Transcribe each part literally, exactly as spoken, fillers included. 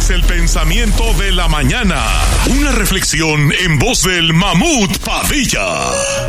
es el pensamiento de la mañana. Una reflexión en voz del Mamut Padilla.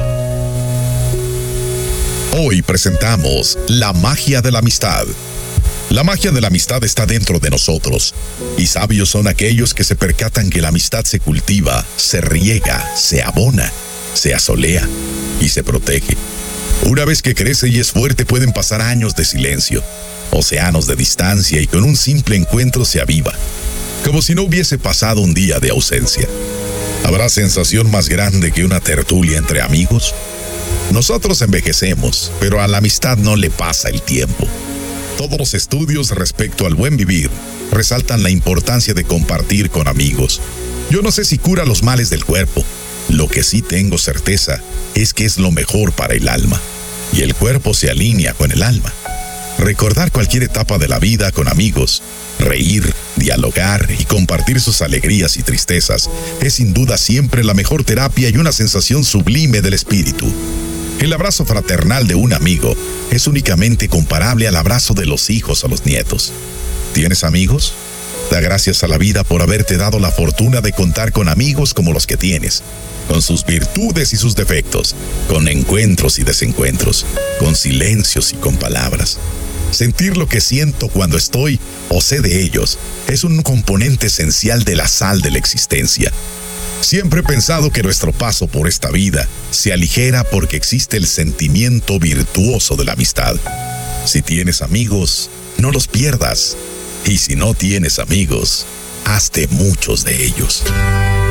Hoy presentamos la magia de la amistad. La magia de la amistad está dentro de nosotros, y sabios son aquellos que se percatan que la amistad se cultiva, se riega, se abona, se asolea y se protege. Una vez que crece y es fuerte, pueden pasar años de silencio, océanos de distancia, y con un simple encuentro se aviva, como si no hubiese pasado un día de ausencia. ¿Habrá sensación más grande que una tertulia entre amigos? Nosotros envejecemos, pero a la amistad no le pasa el tiempo. Todos los estudios respecto al buen vivir resaltan la importancia de compartir con amigos. Yo no sé si cura los males del cuerpo. Lo que sí tengo certeza es que es lo mejor para el alma, y el cuerpo se alinea con el alma. Recordar cualquier etapa de la vida con amigos, reír, dialogar y compartir sus alegrías y tristezas es sin duda siempre la mejor terapia y una sensación sublime del espíritu. El abrazo fraternal de un amigo es únicamente comparable al abrazo de los hijos a los nietos. ¿Tienes amigos? Da gracias a la vida por haberte dado la fortuna de contar con amigos como los que tienes, con sus virtudes y sus defectos, con encuentros y desencuentros, con silencios y con palabras. Sentir lo que siento cuando estoy o sé de ellos es un componente esencial de la sal de la existencia. Siempre he pensado que nuestro paso por esta vida se aligera porque existe el sentimiento virtuoso de la amistad. Si tienes amigos, no los pierdas. Y si no tienes amigos, hazte muchos de ellos.